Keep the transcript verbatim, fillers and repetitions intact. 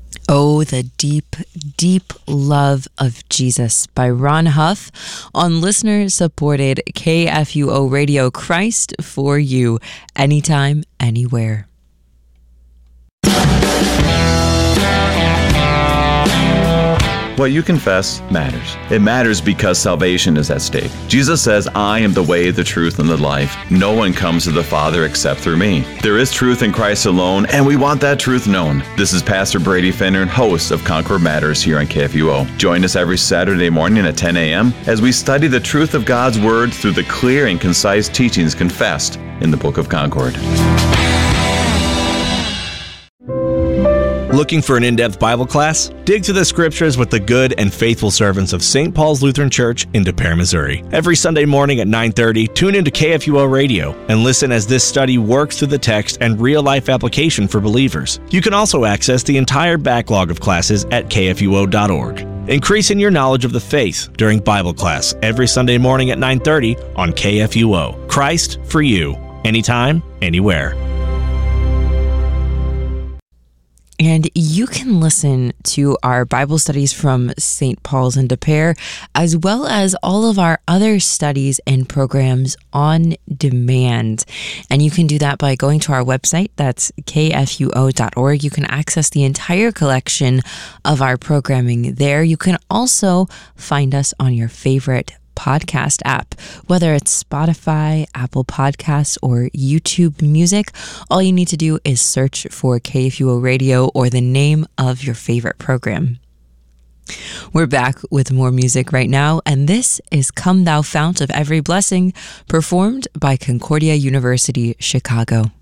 Oh, the Deep, Deep Love of Jesus by Ron Huff on listener-supported K F U O Radio, Christ for you, anytime, anywhere. What you confess matters. It matters because salvation is at stake. Jesus says, I am the way, the truth, and the life. No one comes to the Father except through me. There is truth in Christ alone, and we want that truth known. This is Pastor Brady Finner, host of Concord Matters here on K F U O. Join us every Saturday morning at ten a.m. as we study the truth of God's Word through the clear and concise teachings confessed in the Book of Concord. Looking for an in-depth Bible class? Dig through the scriptures with the good and faithful servants of Saint Paul's Lutheran Church in De Pere, Missouri. Every Sunday morning at nine thirty, tune into K F U O Radio and listen as this study works through the text and real-life application for believers. You can also access the entire backlog of classes at K F U O dot org. Increasing your knowledge of the faith during Bible class every Sunday morning at nine thirty on K F U O. Christ for you, anytime, anywhere. And you can listen to our Bible studies from Saint Paul's in De Pere, as well as all of our other studies and programs on demand. And you can do that by going to our website. That's K F U O dot org. You can access the entire collection of our programming there. You can also find us on your favorite podcast app, whether it's Spotify, Apple Podcasts, or YouTube Music. All you need to do is search for K F U O Radio or the name of your favorite program. We're back with more music right now, and this is Come Thou Fount of Every Blessing, performed by Concordia University, Chicago.